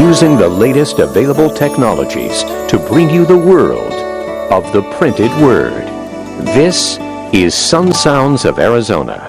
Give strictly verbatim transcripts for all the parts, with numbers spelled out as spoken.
using the latest available technologies to bring you the world of the printed word. This is Sun Sounds of Arizona.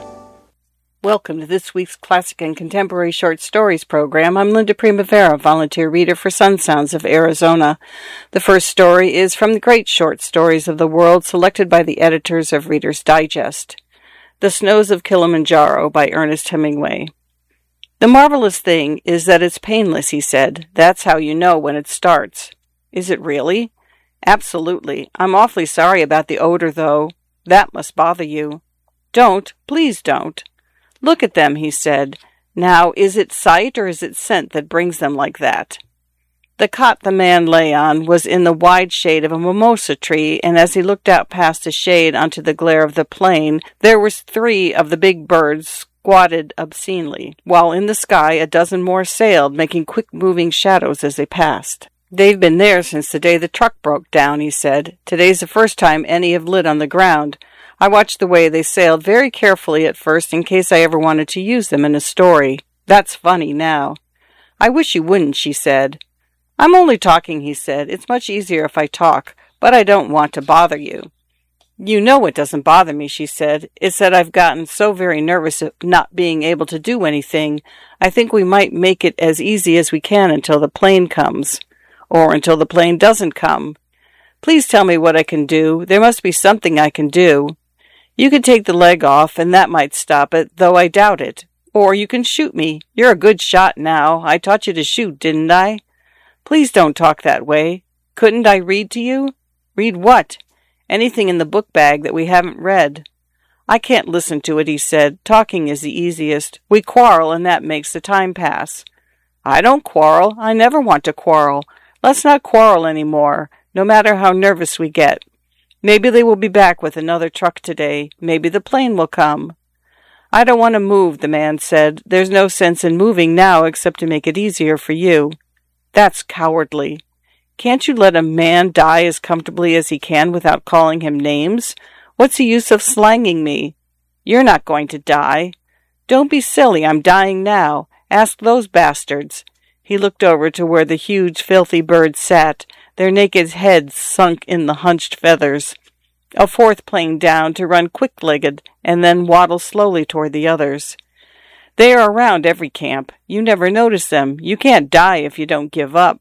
Welcome to this week's Classic and Contemporary Short Stories program. I'm Linda Primavera, volunteer reader for Sun Sounds of Arizona. The first story is from the great short stories of the world selected by the editors of Reader's Digest. The Snows of Kilimanjaro by Ernest Hemingway. The marvelous thing is that it's painless, he said. That's how you know when it starts. Is it really? Absolutely. I'm awfully sorry about the odor, though. That must bother you. Don't. Please don't. Look at them, he said. Now, is it sight or is it scent that brings them like that? The cot the man lay on was in the wide shade of a mimosa tree, and as he looked out past the shade onto the glare of the plain, there were three of the big birds squatted obscenely, while in the sky a dozen more sailed, making quick-moving shadows as they passed. They've been there since the day the truck broke down, he said. Today's the first time any have lit on the ground. I watched the way they sailed very carefully at first in case I ever wanted to use them in a story. That's funny now. I wish you wouldn't, she said. I'm only talking, he said. It's much easier if I talk, but I don't want to bother you. You know it doesn't bother me, she said. It's that I've gotten so very nervous of not being able to do anything. I think we might make it as easy as we can until the plane comes. Or until the plane doesn't come. Please tell me what I can do. There must be something I can do. You could take the leg off, and that might stop it, though I doubt it. Or you can shoot me. You're a good shot now. I taught you to shoot, didn't I? Please don't talk that way. Couldn't I read to you? Read what? Anything in the book bag that we haven't read. I can't listen to it, he said. Talking is the easiest. We quarrel, and that makes the time pass. I don't quarrel. I never want to quarrel. Let's not quarrel any more, no matter how nervous we get. Maybe they will be back with another truck today. Maybe the plane will come. I don't want to move, the man said. There's no sense in moving now except to make it easier for you. That's cowardly. Can't you let a man die as comfortably as he can without calling him names? What's the use of slanging me? You're not going to die. Don't be silly. I'm dying now. Ask those bastards. He looked over to where the huge, filthy birds sat, their naked heads sunk in the hunched feathers. A fourth plane down to run quick-legged and then waddle slowly toward the others. They are around every camp. You never notice them. You can't die if you don't give up.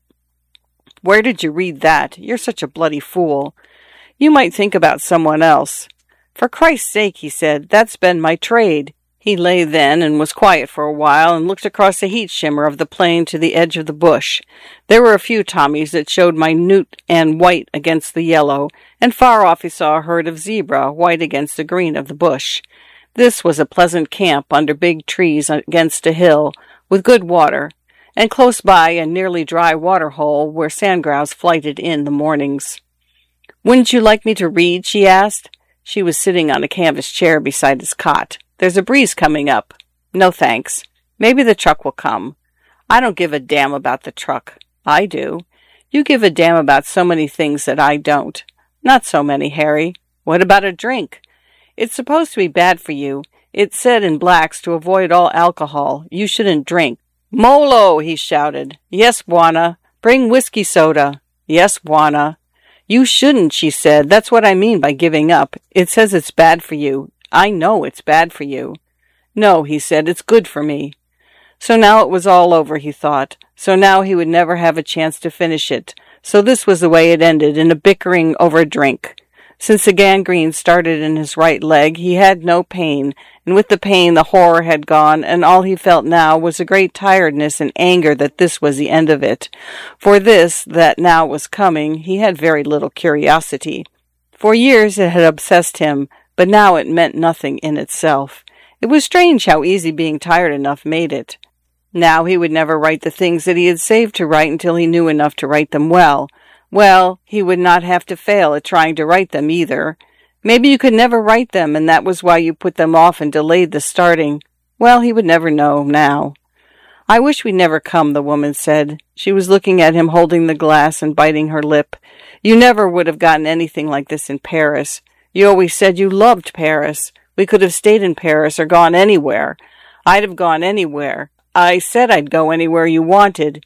Where did you read that? You're such a bloody fool. You might think about someone else. For Christ's sake, he said, that's been my trade. He lay then and was quiet for a while and looked across the heat shimmer of the plain to the edge of the bush. There were a few Tommies that showed minute and white against the yellow, and far off he saw a herd of zebra, white against the green of the bush. This was a pleasant camp under big trees against a hill, with good water, and close by a nearly dry water hole where sandgrouse flighted in the mornings. Wouldn't you like me to read? She asked. She was sitting on a canvas chair beside his cot. There's a breeze coming up. No thanks. Maybe the truck will come. I don't give a damn about the truck. I do. You give a damn about so many things that I don't. Not so many, Harry. What about a drink? It's supposed to be bad for you. It's said in blacks to avoid all alcohol. You shouldn't drink. Molo, he shouted. Yes, Bwana. Bring whiskey soda. Yes, Bwana. You shouldn't, she said. That's what I mean by giving up. It says it's bad for you. I know it's bad for you. No, he said, it's good for me. So now it was all over, he thought. So now he would never have a chance to finish it. So this was the way it ended, in a bickering over a drink. Since the gangrene started in his right leg, he had no pain, and with the pain the horror had gone, and all he felt now was a great tiredness and anger that this was the end of it. For this, that now was coming, he had very little curiosity. For years it had obsessed him, but now it meant nothing in itself. It was strange how easy being tired enough made it. Now he would never write the things that he had saved to write until he knew enough to write them well. Well, he would not have to fail at trying to write them either. Maybe you could never write them, and that was why you put them off and delayed the starting. Well, he would never know now. I wish we'd never come, the woman said. She was looking at him holding the glass and biting her lip. You never would have gotten anything like this in Paris. You always said you loved Paris. We could have stayed in Paris or gone anywhere. I'd have gone anywhere. I said I'd go anywhere you wanted.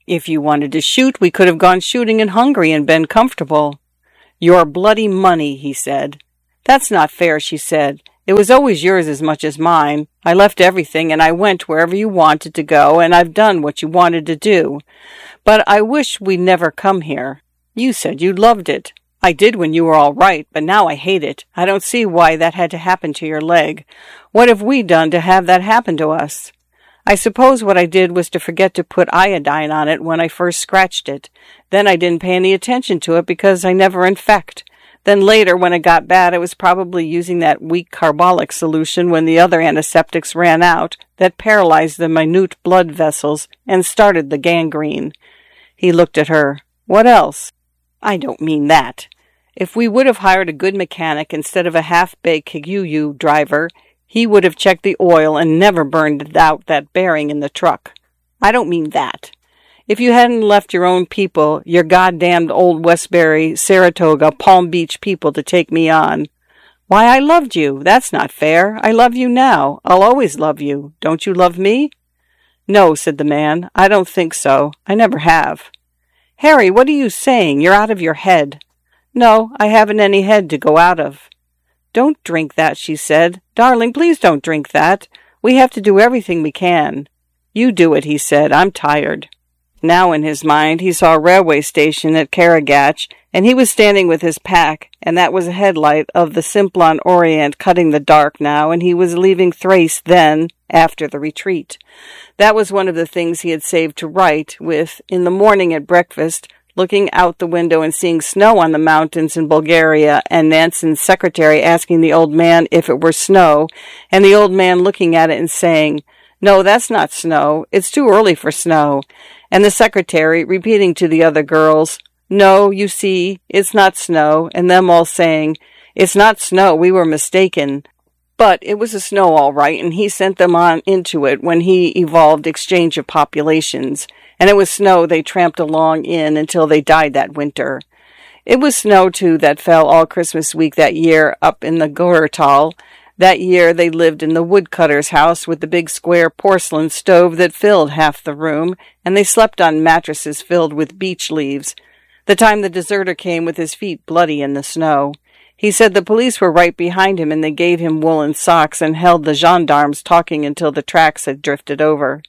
If you wanted to shoot, we could have gone shooting in Hungary and been comfortable. Your bloody money, he said. That's not fair, she said. It was always yours as much as mine. I left everything and I went wherever you wanted to go, and I've done what you wanted to do. But I wish we'd never come here. You said you loved it. I did when you were all right, but now I hate it. I don't see why that had to happen to your leg. What have we done to have that happen to us? I suppose what I did was to forget to put iodine on it when I first scratched it. Then I didn't pay any attention to it because I never infect. Then later, when it got bad, I was probably using that weak carbolic solution when the other antiseptics ran out that paralyzed the minute blood vessels and started the gangrene. He looked at her. What else? I don't mean that. If we would have hired a good mechanic instead of a half-baked Kiguyu driver, he would have checked the oil and never burned out that bearing in the truck. I don't mean that. If you hadn't left your own people, your goddamned old Westbury, Saratoga, Palm Beach people to take me on. Why, I loved you. That's not fair. I love you now. I'll always love you. Don't you love me? No, said the man. I don't think so. I never have. Harry, what are you saying? You're out of your head. No, I haven't any head to go out of. Don't drink that, she said. Darling, please don't drink that. We have to do everything we can. You do it, he said. I'm tired. Now in his mind he saw a railway station at Karagach, and he was standing with his pack, and that was a headlight of the Simplon Orient cutting the dark now, and he was leaving Thrace then, after the retreat. That was one of the things he had saved to write, with, in the morning at breakfast, looking out the window and seeing snow on the mountains in Bulgaria, and Nansen's secretary asking the old man if it were snow, and the old man looking at it and saying, No, that's not snow. It's too early for snow. And the secretary repeating to the other girls, No, you see, it's not snow, and them all saying, It's not snow, we were mistaken. But it was a snow all right, and he sent them on into it when he evolved exchange of populations, and it was snow they tramped along in until they died that winter. It was snow, too, that fell all Christmas week that year up in the Goertal. That year they lived in the woodcutter's house with the big square porcelain stove that filled half the room, and they slept on mattresses filled with beech leaves. The time the deserter came with his feet bloody in the snow. He said the police were right behind him, and they gave him woolen socks and held the gendarmes talking until the tracks had drifted over.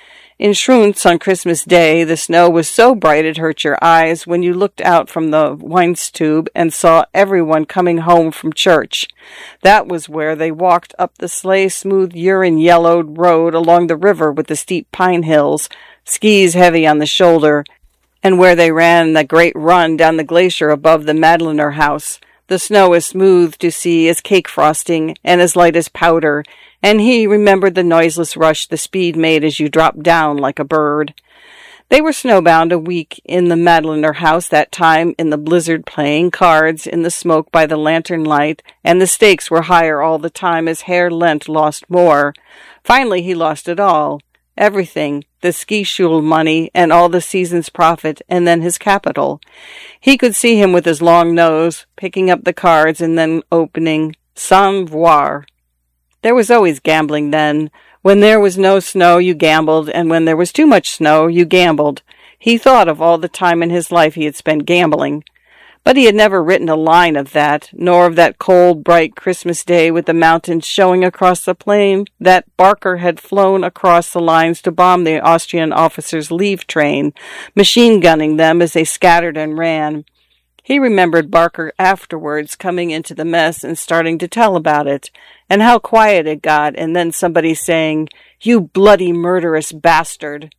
In Schruntz on Christmas Day, the snow was so bright it hurt your eyes when you looked out from the Weinstube and saw everyone coming home from church. That was where they walked up the sleigh-smooth, urine-yellowed road along the river with the steep pine hills, skis heavy on the shoulder, and where they ran the great run down the glacier above the Madlener house. The snow as smooth to see as cake frosting and as light as powder, and he remembered the noiseless rush the speed made as you dropped down like a bird. They were snowbound a week in the Madlener house that time in the blizzard, playing cards in the smoke by the lantern light, and the stakes were higher all the time as Herr Lent lost more. Finally he lost it all. Everything, the ski schule money and all the season's profit, and then his capital. He could see him with his long nose, picking up the cards and then opening, sans voir. There was always gambling then. When there was no snow, you gambled, and when there was too much snow, you gambled. He thought of all the time in his life he had spent gambling. But he had never written a line of that, nor of that cold, bright Christmas day with the mountains showing across the plain that Barker had flown across the lines to bomb the Austrian officers' leave train, machine-gunning them as they scattered and ran. He remembered Barker afterwards coming into the mess and starting to tell about it, and how quiet it got, and then somebody saying, "You bloody murderous bastard."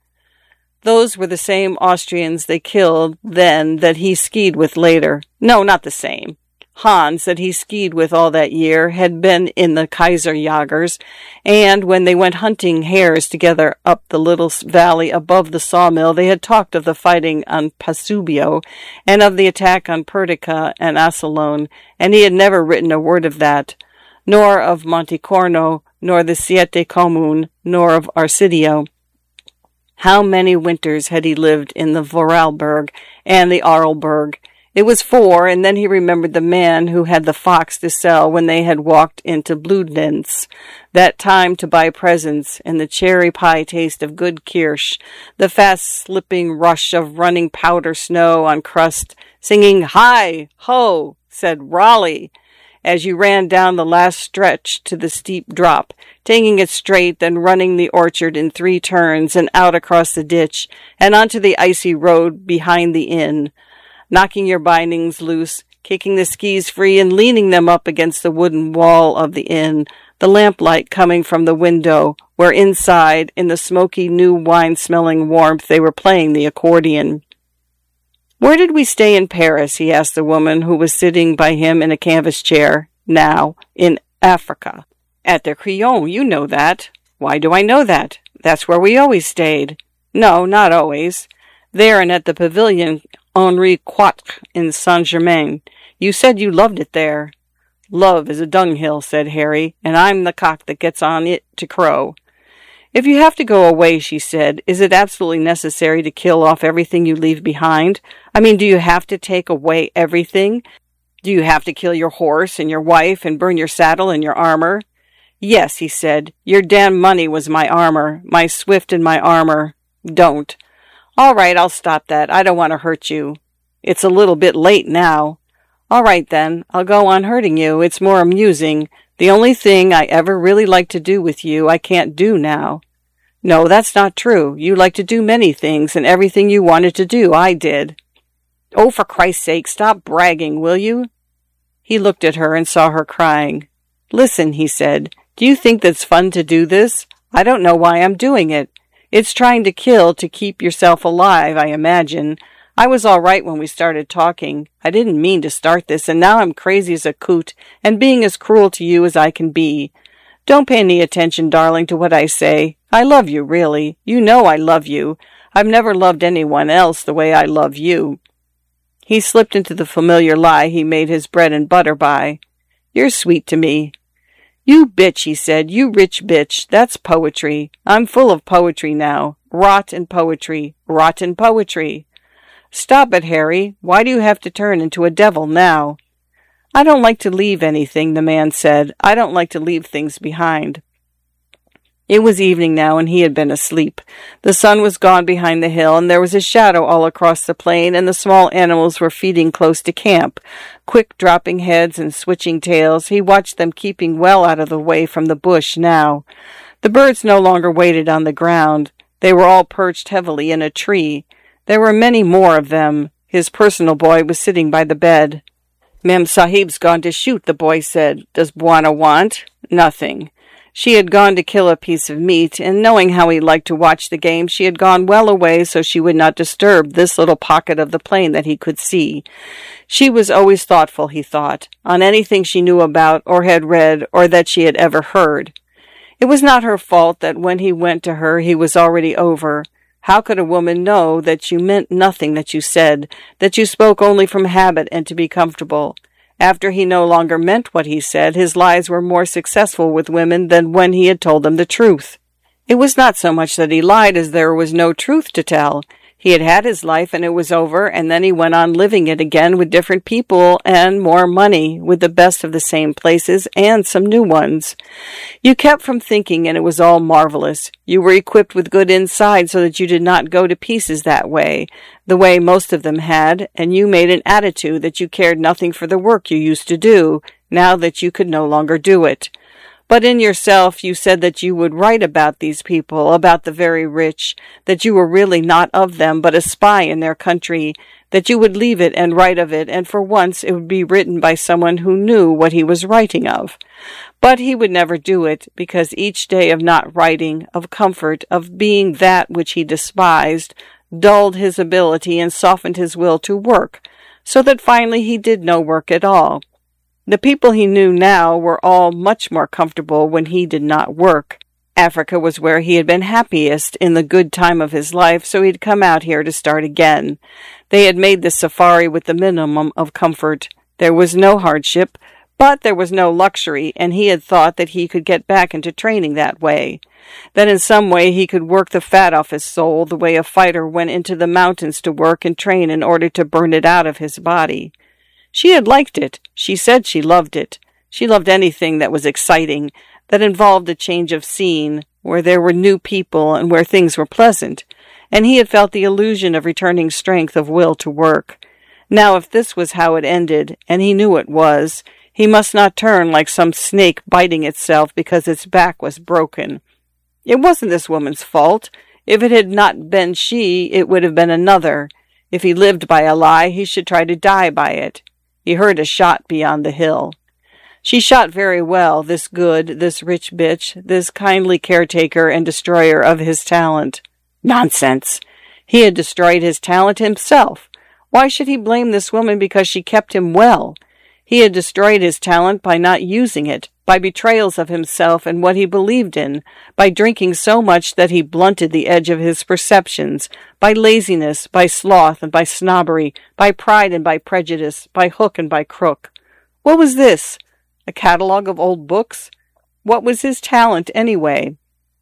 Those were the same Austrians they killed then that he skied with later. No, not the same. Hans, that he skied with all that year, had been in the Kaiserjägers, and when they went hunting hares together up the little valley above the sawmill, they had talked of the fighting on Pasubio, and of the attack on Perdica and Assalone, and he had never written a word of that, nor of Montecorno, nor the Siete Comune, nor of Arsidio. How many winters had he lived in the Vorarlberg and the Arlberg, It was four, and then he remembered the man who had the fox to sell when they had walked into Bludenz. That time to buy presents, and the cherry pie taste of good kirsch, the fast-slipping rush of running powder snow on crust, singing, "Hi! Ho!" said Raleigh, as you ran down the last stretch to the steep drop, taking it straight, then running the orchard in three turns and out across the ditch and onto the icy road behind the inn, knocking your bindings loose, kicking the skis free and leaning them up against the wooden wall of the inn, the lamplight coming from the window, where inside, in the smoky new wine-smelling warmth, they were playing the accordion. "Where did we stay in Paris?" he asked the woman who was sitting by him in a canvas chair. "Now, in Africa." "At the Crillon, you know that." "Why do I know that?" "That's where we always stayed." "No, not always." "There and at the pavilion Henri Quatre in Saint-Germain. You said you loved it there." "Love is a dunghill," said Harry, "and I'm the cock that gets on it to crow." "If you have to go away," she said, "is it absolutely necessary to kill off everything you leave behind? I mean, do you have to take away everything? Do you have to kill your horse and your wife and burn your saddle and your armor?" "Yes," he said. "Your damn money was my armor, my swift and my armor." "Don't." "All right, I'll stop that. I don't want to hurt you." "It's a little bit late now." "All right, then. I'll go on hurting you. It's more amusing. The only thing I ever really liked to do with you, I can't do now." "No, that's not true. You like to do many things, and everything you wanted to do, I did." "Oh, for Christ's sake, stop bragging, will you?" He looked at her and saw her crying. "Listen," he said, "do you think that's fun to do this? I don't know why I'm doing it. It's trying to kill to keep yourself alive, I imagine. I was all right when we started talking. I didn't mean to start this, and now I'm crazy as a coot and being as cruel to you as I can be. Don't pay any attention, darling, to what I say. I love you, really. You know I love you. I've never loved anyone else the way I love you." He slipped into the familiar lie he made his bread and butter by. "You're sweet to me." "You bitch," he said. "You rich bitch. That's poetry. I'm full of poetry now. Rot and poetry. Rotten poetry." "Stop it, Harry. Why do you have to turn into a devil now?" "I don't like to leave anything," the man said. "I don't like to leave things behind." It was evening now, and he had been asleep. The sun was gone behind the hill, and there was a shadow all across the plain, and the small animals were feeding close to camp. Quick dropping heads and switching tails, he watched them keeping well out of the way from the bush now. The birds no longer waited on the ground. They were all perched heavily in a tree. There were many more of them. His personal boy was sitting by the bed. "Mem Sahib's gone to shoot," the boy said. "Does Bwana want?" "Nothing." She had gone to kill a piece of meat, and knowing how he liked to watch the game, she had gone well away so she would not disturb this little pocket of the plain that he could see. She was always thoughtful, he thought, on anything she knew about or had read or that she had ever heard. It was not her fault that when he went to her he was already over. How could a woman know that you meant nothing that you said, that you spoke only from habit and to be comfortable? After he no longer meant what he said, his lies were more successful with women than when he had told them the truth. It was not so much that he lied as there was no truth to tell. He had had his life and it was over, and then he went on living it again with different people and more money, with the best of the same places and some new ones. You kept from thinking, and it was all marvelous. You were equipped with good inside so that you did not go to pieces that way, the way most of them had, and you made an attitude that you cared nothing for the work you used to do, now that you could no longer do it. But in yourself you said that you would write about these people, about the very rich, that you were really not of them, but a spy in their country, that you would leave it and write of it, and for once it would be written by someone who knew what he was writing of. But he would never do it, because each day of not writing, of comfort, of being that which he despised, dulled his ability and softened his will to work, so that finally he did no work at all. The people he knew now were all much more comfortable when he did not work. Africa was where he had been happiest in the good time of his life, so he had come out here to start again. They had made the safari with the minimum of comfort. There was no hardship, but there was no luxury, and he had thought that he could get back into training that way. that in some way he could work the fat off his soul the way a fighter went into the mountains to work and train in order to burn it out of his body. She had liked it. She said she loved it. She loved anything that was exciting, that involved a change of scene, where there were new people and where things were pleasant, and he had felt the illusion of returning strength of will to work. Now, if this was how it ended, and he knew it was, he must not turn like some snake biting itself because its back was broken. It wasn't this woman's fault. If it had not been she, it would have been another. If he lived by a lie, he should try to die by it. He heard a shot beyond the hill. She shot very well, this good, this rich bitch, this kindly caretaker and destroyer of his talent. Nonsense! He had destroyed his talent himself. Why should he blame this woman because she kept him well? He had destroyed his talent by not using it, by betrayals of himself and what he believed in, by drinking so much that he blunted the edge of his perceptions, by laziness, by sloth and by snobbery, by pride and by prejudice, by hook and by crook. What was this? A catalogue of old books? What was his talent, anyway?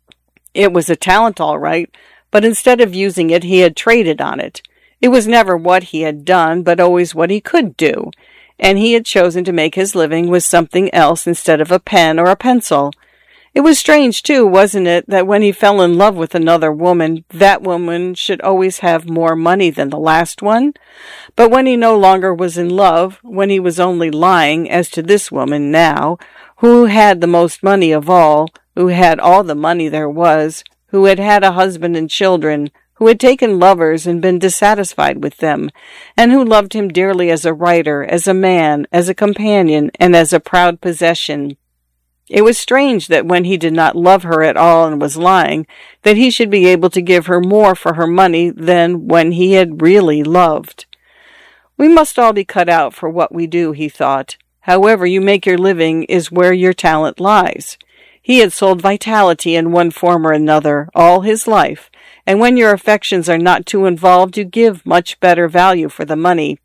It was a talent, all right, but instead of using it, he had traded on it. It was never what he had done, but always what he could do, and he had chosen to make his living with something else instead of a pen or a pencil. It was strange, too, wasn't it, that when he fell in love with another woman, that woman should always have more money than the last one? But when he no longer was in love, when he was only lying as to this woman now, who had the most money of all, who had all the money there was, who had had a husband and children, who had taken lovers and been dissatisfied with them, and who loved him dearly as a writer, as a man, as a companion, and as a proud possession. It was strange that when he did not love her at all and was lying, that he should be able to give her more for her money than when he had really loved. We must all be cut out for what we do, he thought. However you make your living is where your talent lies. He had sold vitality in one form or another all his life, and when your affections are not too involved, you give much better value for the money.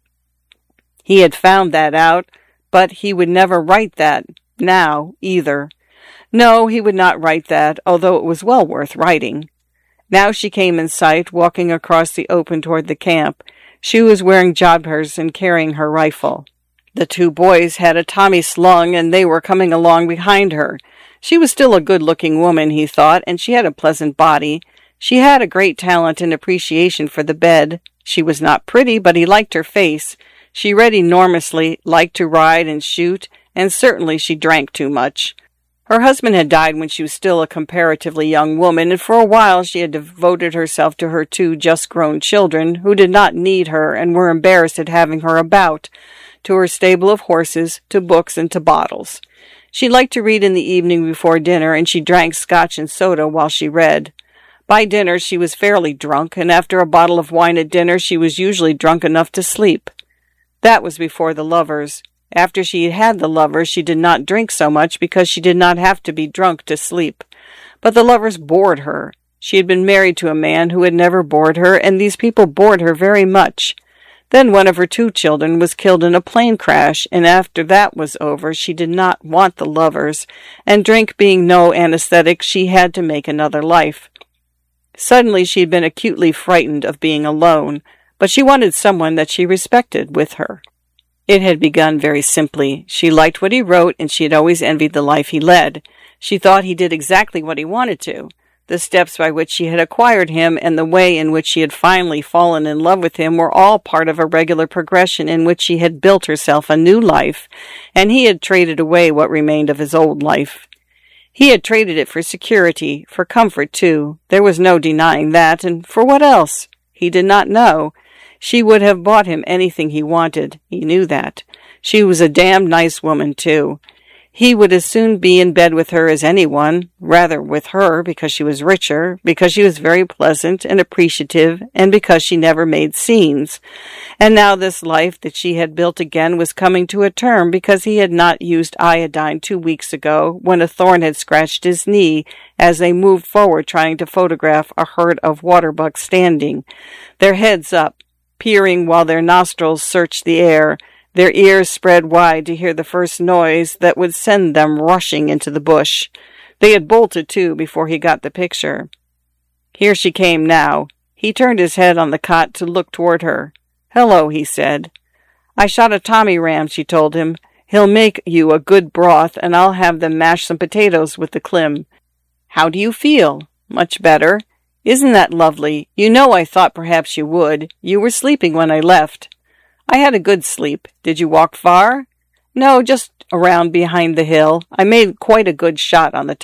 He had found that out, but he would never write that now, either. No, he would not write that, although it was well worth writing. Now she came in sight, walking across the open toward the camp. She was wearing jodhpurs and carrying her rifle. The two boys had a Tommy slung, and they were coming along behind her. She was still a good-looking woman, he thought, and she had a pleasant body. She had a great talent and appreciation for the bed. She was not pretty, but he liked her face. She read enormously, liked to ride and shoot, and certainly she drank too much. Her husband had died when she was still a comparatively young woman, and for a while she had devoted herself to her two just-grown children, who did not need her and were embarrassed at having her about, to her stable of horses, to books, and to bottles. She liked to read in the evening before dinner, and she drank scotch and soda while she read. By dinner she was fairly drunk, and after a bottle of wine at dinner she was usually drunk enough to sleep. That was before the lovers. After she had had the lovers, she did not drink so much because she did not have to be drunk to sleep. But the lovers bored her. She had been married to a man who had never bored her, and these people bored her very much. Then one of her two children was killed in a plane crash, and after that was over, she did not want the lovers, and drink being no anesthetic, she had to make another life. Suddenly she had been acutely frightened of being alone, but she wanted someone that she respected with her. It had begun very simply. She liked what he wrote, and she had always envied the life he led. She thought he did exactly what he wanted to. The steps by which she had acquired him and the way in which she had finally fallen in love with him were all part of a regular progression in which she had built herself a new life, and he had traded away what remained of his old life. He had traded it for security, for comfort, too. There was no denying that, and for what else? He did not know. She would have bought him anything he wanted. He knew that. She was a damned nice woman, too. He would as soon be in bed with her as anyone, rather with her, because she was richer, because she was very pleasant and appreciative, and because she never made scenes. And now this life that she had built again was coming to a term because he had not used iodine two weeks ago when a thorn had scratched his knee as they moved forward trying to photograph a herd of waterbucks standing, their heads up, peering while their nostrils searched the air, their ears spread wide to hear the first noise that would send them rushing into the bush. They had bolted, too, before he got the picture. Here she came now. He turned his head on the cot to look toward her. "Hello," he said. "I shot a Tommy ram," she told him. "He'll make you a good broth, and I'll have them mash some potatoes with the clim. How do you feel?" "Much better." "Isn't that lovely? You know I thought perhaps you would. You were sleeping when I left." "I had a good sleep. Did you walk far?" "No, just around behind the hill. I made quite a good shot on the